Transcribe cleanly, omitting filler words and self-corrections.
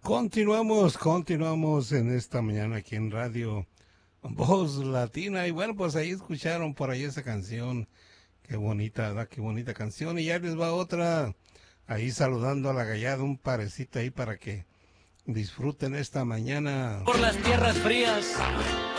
Continuamos en esta mañana aquí en Radio Voz Latina. Y bueno, pues ahí escucharon por ahí esa canción. Qué bonita, ¿verdad? Qué bonita canción. Y ya les va otra, ahí saludando a la gallada, un parecito ahí para que disfruten esta mañana. Por las tierras frías